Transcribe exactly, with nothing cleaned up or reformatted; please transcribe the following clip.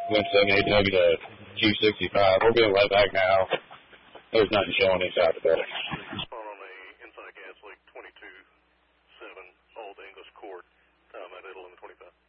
Wind seventy-eight W to Q sixty-five. We're being let back now. There's nothing showing inside the building. Spot on the inside gas leak twenty-two seven, Old English Court, time at eleven twenty-five.